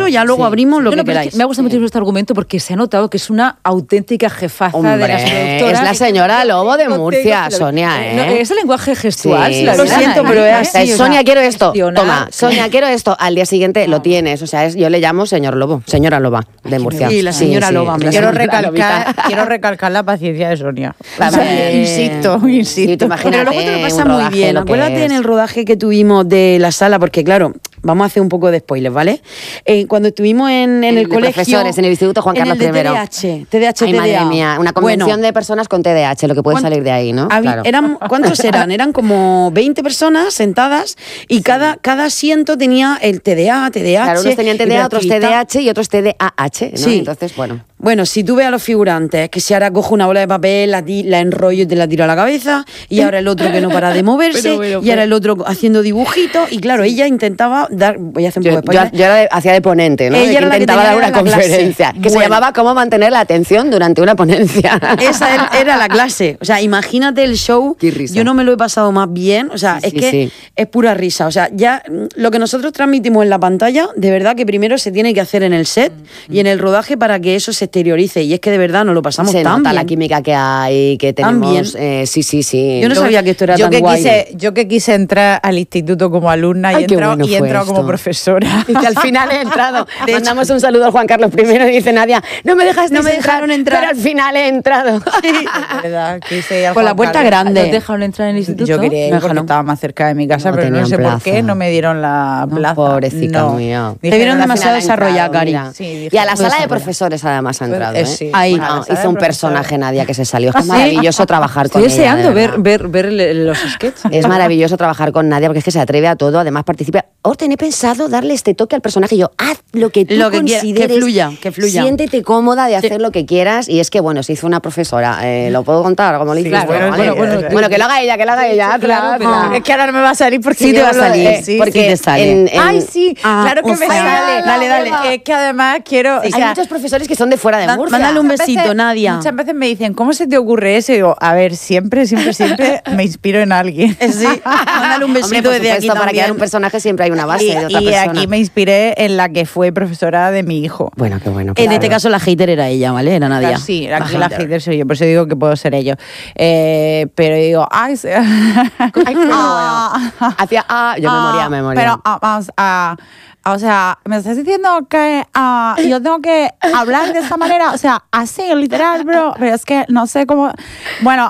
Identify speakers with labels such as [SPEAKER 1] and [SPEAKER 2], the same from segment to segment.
[SPEAKER 1] eso, ya luego abrimos lo que queráis.
[SPEAKER 2] Me ha gustado mucho este argumento porque se ha notado que es una auténtica jefaza de las productoras.
[SPEAKER 3] Es la señora Lobo de Murcia, Sonia,
[SPEAKER 2] No, es el lenguaje gestual.
[SPEAKER 3] Sí,
[SPEAKER 1] lo siento, pero es así.
[SPEAKER 3] Sonia, quiero esto. Toma, Sonia, quiero esto. Al día siguiente lo tienes. O sea, yo le llamo señora Loba de Murcia.
[SPEAKER 1] Sí, la señora Loba.
[SPEAKER 4] Quiero recalcar la paciencia de Sonia. Insisto.
[SPEAKER 3] Sí,
[SPEAKER 1] Pero luego te lo pasas muy bien. Acuérdate en el rodaje que tuvimos de la sala, porque claro, vamos a hacer un poco de spoilers, ¿vale? Cuando estuvimos en el colegio...
[SPEAKER 3] profesores, en el Instituto Juan Carlos I.
[SPEAKER 1] TDAH.
[SPEAKER 3] Ay, madre mía, una convención de personas con TDAH, lo que puede salir de ahí, ¿no? Claro.
[SPEAKER 1] ¿Cuántos eran? Eran como 20 personas sentadas y cada asiento tenía el TDA, TDAH...
[SPEAKER 3] Claro, unos tenían TDA, otros TDAH y otros TDAH, ¿no? Sí. Entonces,
[SPEAKER 1] Bueno, si tú ves a los figurantes, que si ahora cojo una bola de papel, la enrollo y te la tiro a la cabeza, y ahora el otro que no para de moverse, y ahora el otro haciendo dibujitos, y claro, ella intentaba dar... Voy a hacer un poco de spoiler.
[SPEAKER 3] Yo hacía de ponente, ¿no?
[SPEAKER 1] Ella
[SPEAKER 3] intentaba dar una conferencia, que se llamaba Cómo mantener la atención durante una ponencia.
[SPEAKER 1] Esa era la clase. O sea, imagínate el show.
[SPEAKER 3] Qué risa.
[SPEAKER 1] Yo no me lo he pasado más bien. O sea, es pura risa. O sea, ya lo que nosotros transmitimos en la pantalla, de verdad que primero se tiene que hacer en el set y en el rodaje para que eso se exteriorice. Y es que de verdad nos lo pasamos tan bien.
[SPEAKER 3] Se nota la química que hay, que tenemos. Sí.
[SPEAKER 1] Yo no sabía que esto era tan guay.
[SPEAKER 4] Yo que quise entrar al instituto como alumna y he entrado como profesora.
[SPEAKER 3] Y que al final he entrado. Mandamos un saludo a Juan Carlos I y dice Nadia, no me dejaron entrar, pero al final he entrado.
[SPEAKER 4] Sí, de verdad, quise ir
[SPEAKER 1] con la puerta grande.
[SPEAKER 2] ¿No te dejaron entrar en el instituto?
[SPEAKER 4] Yo quería ir porque estaba más cerca de mi casa, pero no sé por qué no me dieron la plaza.
[SPEAKER 3] Pobrecita mía.
[SPEAKER 1] Te vieron demasiado desarrollada, Cari.
[SPEAKER 3] Sí, y a la sala de profesores además ha entrado.
[SPEAKER 4] Sí.
[SPEAKER 1] Ahí.
[SPEAKER 3] Hizo un personaje Nadia que se salió. Es maravilloso trabajar con ella.
[SPEAKER 2] Estoy deseando ver los sketches.
[SPEAKER 3] Es maravilloso trabajar con Nadia porque es que se atreve a todo, además participa. Orten, he pensado darle este toque al personaje y yo, haz lo que tú consideres.
[SPEAKER 1] Que fluya.
[SPEAKER 3] Siéntete cómoda de hacer lo que quieras. Y es que, bueno, se hizo una profesora. ¿Lo puedo contar? Como le dices. Bueno, que lo haga ella.
[SPEAKER 4] Claro. Es que ahora no me va a salir porque
[SPEAKER 1] sí te va a salir.
[SPEAKER 3] Porque
[SPEAKER 1] sí te sale.
[SPEAKER 4] Ay, sí, claro que me sale.
[SPEAKER 1] Dale.
[SPEAKER 4] Es que además quiero...
[SPEAKER 3] Hay muchos profesores que son de fuera de Murcia.
[SPEAKER 1] Mándale un besito, Nadia.
[SPEAKER 4] Muchas veces me dicen, ¿cómo se te ocurre eso? Y digo, a ver, siempre me inspiro en alguien.
[SPEAKER 1] Sí, mándale un besito desde aquí
[SPEAKER 3] para crear un personaje siempre hay una base de otra persona.
[SPEAKER 4] Y aquí me inspiré en la que fue profesora de mi hijo.
[SPEAKER 3] Bueno, qué bueno.
[SPEAKER 1] En este caso la hater era ella, ¿vale? Era Nadia.
[SPEAKER 4] Sí, aquí la hater soy yo, por eso digo que puedo ser ello. Pero digo,
[SPEAKER 3] yo me moría.
[SPEAKER 4] Pero vamos a... O sea, me estás diciendo que yo tengo que hablar de esta manera, o sea, así, literal, bro, pero es que no sé cómo... Bueno,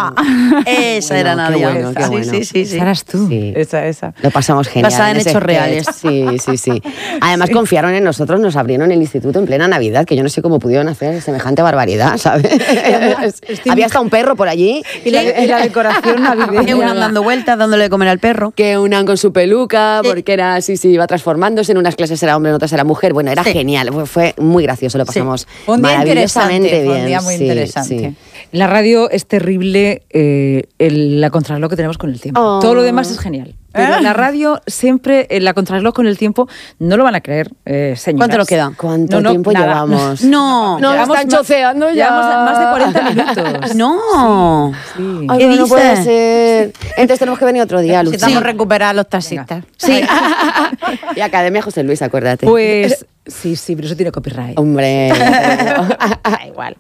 [SPEAKER 1] esa era Nadia.
[SPEAKER 3] Qué bueno.
[SPEAKER 1] Sí.
[SPEAKER 2] Esa eras tú.
[SPEAKER 3] Sí.
[SPEAKER 4] Esa.
[SPEAKER 3] Lo pasamos genial.
[SPEAKER 1] Basada en hechos reales.
[SPEAKER 3] Sí. Además confiaron en nosotros, nos abrieron el instituto en plena Navidad, que yo no sé cómo pudieron hacer semejante barbaridad, ¿sabes? Había hasta un perro por allí.
[SPEAKER 4] Y la decoración navideña.
[SPEAKER 1] Que unan dando vueltas, dándole de comer al perro.
[SPEAKER 3] Que unan con su peluca, porque era así, iba transformándose. En unas clases era hombre, en otras era mujer. Bueno, era genial. Fue muy gracioso, lo pasamos maravillosamente bien.
[SPEAKER 4] Un día muy interesante.
[SPEAKER 3] Sí.
[SPEAKER 2] La radio es terrible, la contrarreloj que tenemos con el tiempo. Todo lo demás es genial. Pero la radio siempre, la contrarreloj con el tiempo, no lo van a creer, señoras.
[SPEAKER 1] ¿Cuánto nos queda?
[SPEAKER 3] ¿Cuánto tiempo llevamos?
[SPEAKER 1] No,
[SPEAKER 3] están choceando ya.
[SPEAKER 2] Llevamos más de 40 minutos.
[SPEAKER 1] No.
[SPEAKER 2] Sí.
[SPEAKER 3] Ay, no puede ser. Entonces tenemos que venir otro día, Lucía.
[SPEAKER 4] Necesitamos recuperar a los taxistas.
[SPEAKER 1] Sí.
[SPEAKER 3] Y Academia José Luis, acuérdate.
[SPEAKER 2] Pues sí, pero eso tiene copyright.
[SPEAKER 3] Hombre.
[SPEAKER 2] Da igual.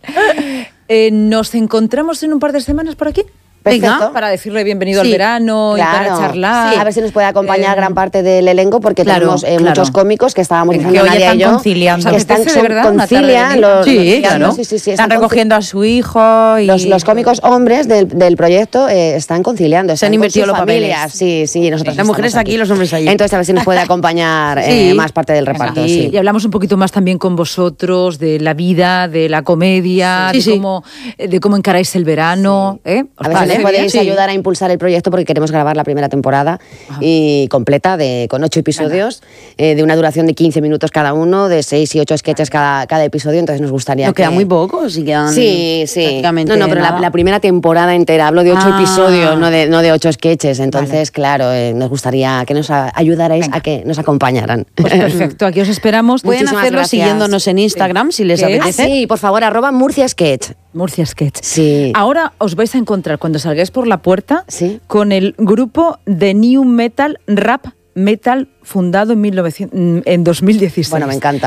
[SPEAKER 2] Nos encontramos en un par de semanas por aquí.
[SPEAKER 3] Perfecto.
[SPEAKER 2] Venga, para decirle bienvenido al verano y para charlar.
[SPEAKER 3] Sí, a ver si nos puede acompañar gran parte del elenco, porque tenemos muchos cómicos que estábamos diciendo Nadia y yo.
[SPEAKER 4] Conciliando.
[SPEAKER 3] Que están concilian.
[SPEAKER 1] Sí, claro.
[SPEAKER 4] Están recogiendo a su hijo. Y
[SPEAKER 3] los cómicos hombres del proyecto están conciliando.
[SPEAKER 1] Se han invertido los papeles.
[SPEAKER 3] Sí, nosotros.
[SPEAKER 1] Las mujeres aquí y los hombres allí.
[SPEAKER 3] Entonces, a ver si nos puede acompañar más parte del reparto. Sí.
[SPEAKER 2] Y hablamos un poquito más también con vosotros de la vida, de la comedia, de cómo encaráis el verano.
[SPEAKER 3] A ver si nos podéis ayudar a impulsar el proyecto, porque queremos grabar la primera temporada y completa con 8 episodios de una duración de 15 minutos cada uno, de 6 y 8 sketches cada episodio. Entonces nos gustaría
[SPEAKER 1] quedan muy pocos y quedan prácticamente
[SPEAKER 3] No, pero la primera temporada entera, hablo de 8 episodios, no de 8 sketches. Entonces, claro, nos gustaría que nos ayudarais a que nos acompañaran.
[SPEAKER 2] Pues perfecto, aquí os esperamos.
[SPEAKER 1] Pueden hacerlo siguiéndonos en Instagram si les apetece.
[SPEAKER 3] Sí, por favor, @MurciaSketch.
[SPEAKER 2] Murcia Sketch.
[SPEAKER 3] Sí.
[SPEAKER 2] Ahora os vais a encontrar cuando salgáis por la puerta
[SPEAKER 3] con
[SPEAKER 2] el grupo de New Metal Rap Metal fundado en 2016.
[SPEAKER 3] Bueno, me encanta.